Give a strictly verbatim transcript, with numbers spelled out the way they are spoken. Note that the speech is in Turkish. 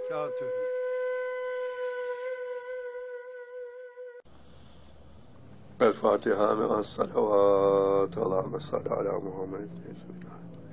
وبركاته. الفاتحة مع الصلوات. اللهم صل على محمد.